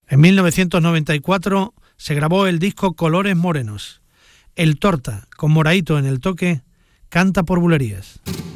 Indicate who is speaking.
Speaker 1: En 1994 se grabó el disco Colores Morenos. El Torta, con Moraito en el toque, canta por bulerías.